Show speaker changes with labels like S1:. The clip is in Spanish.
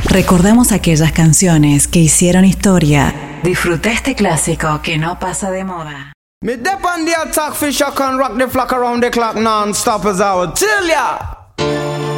S1: Recordamos aquellas canciones que hicieron historia. Disfruta este clásico que no pasa de moda.
S2: Me dep on the attack, fish I can rock the flock around the clock non-stop as I would tell ya.